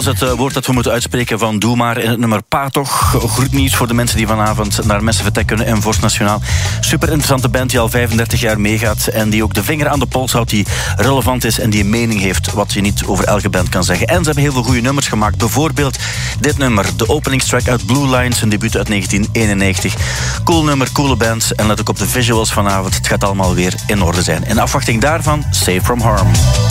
Dat is het woord dat we moeten uitspreken van Doe Maar in het nummer Patoch. Goed nieuws voor de mensen die vanavond naar Messenvertek kunnen en Vorst Nationaal. Super interessante band die al 35 jaar meegaat en die ook de vinger aan de pols houdt, die relevant is en die een mening heeft, wat je niet over elke band kan zeggen. En ze hebben heel veel goede nummers gemaakt. Bijvoorbeeld dit nummer, de openingstrack uit Blue Lines, een debuut uit 1991. Cool nummer, coole band en let ook op de visuals vanavond. Het gaat allemaal weer in orde zijn. In afwachting daarvan, Safe From Harm.